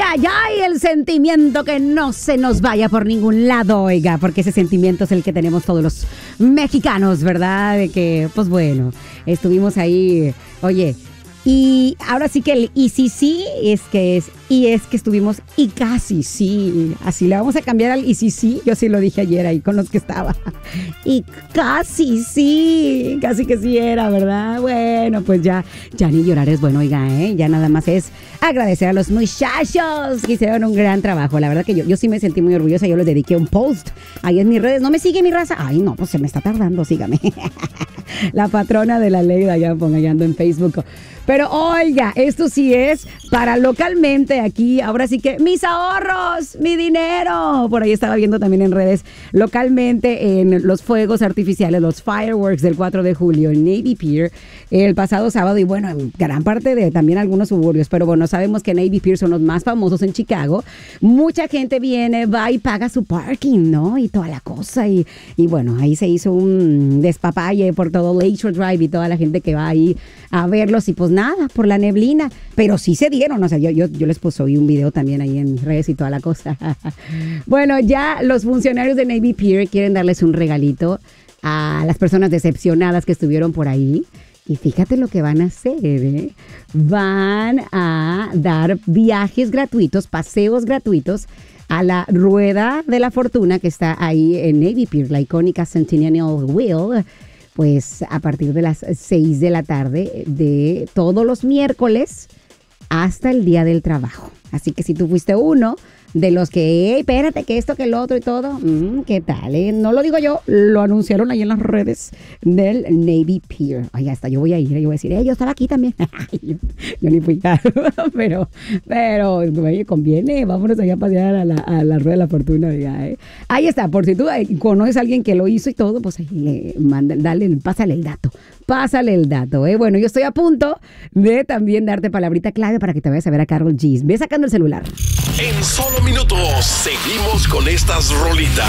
ay, ay, el sentimiento que no se nos vaya por ningún lado, oiga, porque ese sentimiento es el que tenemos todos los mexicanos, ¿verdad? De que, pues bueno, estuvimos ahí, oye, y ahora sí que el y sí es que estuvimos y casi sí, así le vamos a cambiar al y sí, yo sí lo dije ayer ahí con los que estaba, y casi sí, casi que sí era, ¿verdad? Bueno, pues ya ni llorar es bueno, oiga, ya nada más es agradecer a los muchachos que hicieron un gran trabajo, la verdad que yo sí me sentí muy orgullosa, yo les dediqué un post ahí en mis redes, ¿no me sigue mi raza? Ay, no, pues se me está tardando, sígame. La patrona de la ley, allá ando en Facebook. Pero oiga, esto sí es para localmente aquí, ahora sí que mis ahorros, mi dinero. Por ahí estaba viendo también en redes, localmente en los fuegos artificiales, los fireworks del 4 de julio en Navy Pier el pasado sábado y bueno, en gran parte de también algunos suburbios, pero bueno, sabemos que Navy Pier son los más famosos en Chicago. Mucha gente viene, va y paga su parking, ¿no? Y toda la cosa y bueno, ahí se hizo un despapalle por todo Lakeshore Drive y toda la gente que va ahí a verlos y pues nada, por la neblina, pero sí se dieron, o sea, yo les puse hoy un video también ahí en redes y toda la cosa. Bueno, ya los funcionarios de Navy Pier quieren darles un regalito a las personas decepcionadas que estuvieron por ahí. Y fíjate lo que van a hacer, ¿eh? Van a dar viajes gratuitos, paseos gratuitos a la Rueda de la Fortuna que está ahí en Navy Pier, la icónica Centennial Wheel, pues a partir de las 6 de la tarde de todos los miércoles hasta el Día del Trabajo. Así que si tú fuiste uno de los que, espérate, que esto, que el otro y todo, ¿qué tal? No lo digo yo, lo anunciaron ahí en las redes del Navy Pier. Ay, hasta yo voy a ir, yo voy a decir, yo estaba aquí también. Yo ni fui, pero oye, conviene, vámonos allá a pasear a la Rueda de la Fortuna. Ya, Ahí está, por si tú conoces a alguien que lo hizo y todo, pues ahí pásale el dato. Pásale el dato, Bueno, yo estoy a punto de también darte palabrita clave para que te vayas a ver a Karol G. Ve sacando el celular. En solo minutos, seguimos con estas rolitas.